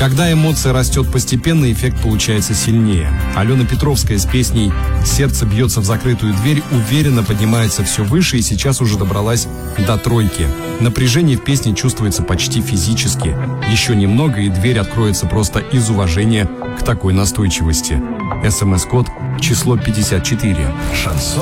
Когда эмоция растет постепенно, эффект получается сильнее. Алена Петровская с песней «Сердце бьется в закрытую дверь» уверенно поднимается все выше и сейчас уже добралась до 3. Напряжение в песне чувствуется почти физически. Еще немного, и дверь откроется просто из уважения к такой настойчивости. СМС-код число 54. Шансон.